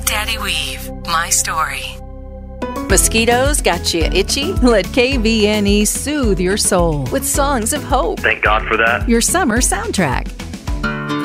Daddy Weave, my story. Mosquitoes got you itchy? Let KVNE soothe your soul with songs of hope. Thank God for that. Your summer soundtrack.